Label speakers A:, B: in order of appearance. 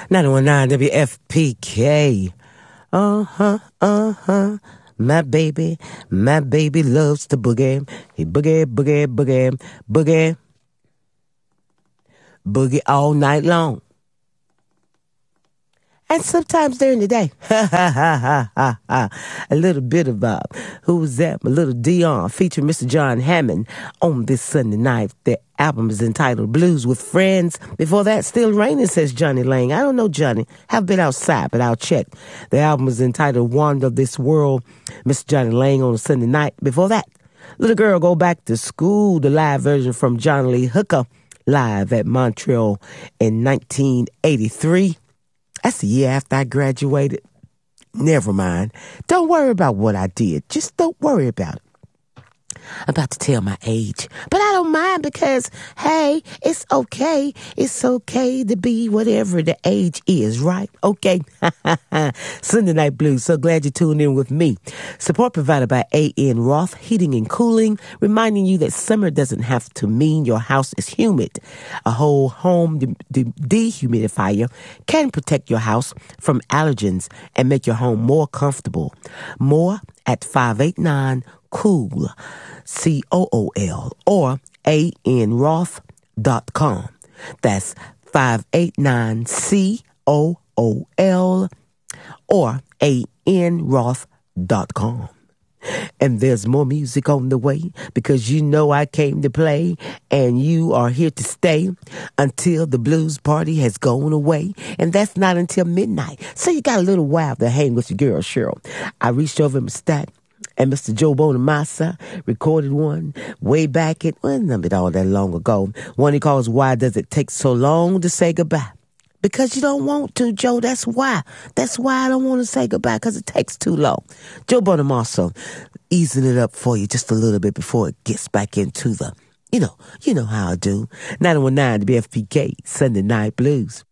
A: 919 WFPK. My baby loves to boogie. He boogie all night long. And sometimes during the day. A little bit of who's that? A little Dion featuring Mr. John Hammond on this Sunday night. The album is entitled Blues with Friends. Before that, Still Raining, says Johnny Lang. I don't know Johnny. Haven't been outside, but I'll check. The album is entitled Wander of This World. Mr. Johnny Lang on a Sunday night. Before that, Little Girl Go Back to School, the live version from John Lee Hooker, live at Montreal in 1983. That's the year after I graduated. Never mind. Don't worry about what I did. Just don't worry about it. I'm about to tell my age. But I don't mind because, hey, it's okay. It's okay to be whatever the age is, right? Okay. Sunday Night Blues. So glad you tuned in with me. Support provided by A.N. Roth Heating and Cooling, reminding you that summer doesn't have to mean your house is humid. A whole home dehumidifier can protect your house from allergens and make your home more comfortable. More at 589-COOL. COOL or ANRoth.com. That's 589-COOL or ANRoth.com. And there's more music on the way because you know I came to play and you are here to stay until the blues party has gone away. And that's not until midnight. So you got a little while to hang with your girl, Cheryl. I reached over my stat. And Mr. Joe Bonamassa recorded one way back not all that long ago. One he calls Why Does It Take So Long to Say Goodbye? Because you don't want to, Joe. That's why. That's why I don't want to say goodbye, because it takes too long. Joe Bonamassa easing it up for you just a little bit before it gets back into the, you know how I do. 919 WFPK, Sunday Night Blues.